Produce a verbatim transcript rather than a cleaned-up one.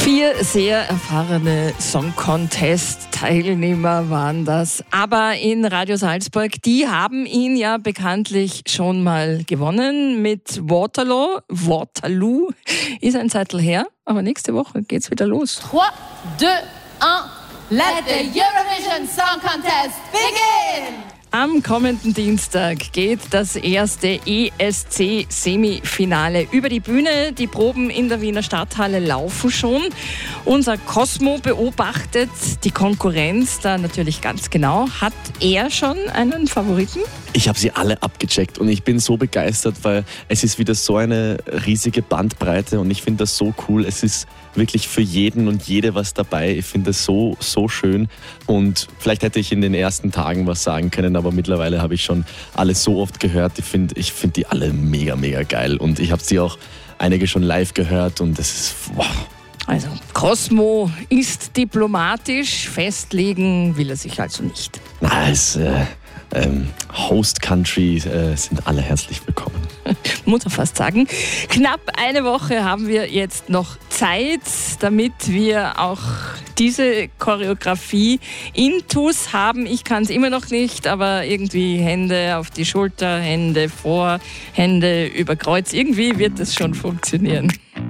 Vier sehr erfahrene Song-Contest-Teilnehmer waren das. Aber in Radio Salzburg, die haben ihn ja bekanntlich schon mal gewonnen mit Waterloo. Waterloo ist ein Zeitl her, aber nächste Woche geht's wieder los. drei, zwei, eins, let the Eurovision Song Contest begin! Am kommenden Dienstag geht das erste E S C-Semifinale über die Bühne. Die Proben in der Wiener Stadthalle laufen schon. Unser Cosmo beobachtet die Konkurrenz da natürlich ganz genau. Hat er schon einen Favoriten? Ich habe sie alle abgecheckt und ich bin so begeistert, weil es ist wieder so eine riesige Bandbreite und ich finde das so cool. Es ist wirklich für jeden und jede was dabei. Ich finde das so, so schön und vielleicht hätte ich in den ersten Tagen was sagen können, aber mittlerweile habe ich schon alles so oft gehört. Ich finde ich find die alle mega, mega geil und ich habe sie auch einige schon live gehört und das ist... Wow. Also, Cosmo ist diplomatisch, festlegen will er sich also nicht. Na, als äh, ähm, Host Country äh, sind alle herzlich willkommen. Muss man fast sagen. Knapp eine Woche haben wir jetzt noch Zeit, damit wir auch diese Choreografie intus haben. Ich kann es immer noch nicht, aber irgendwie Hände auf die Schulter, Hände vor, Hände über Kreuz. Irgendwie wird es schon funktionieren.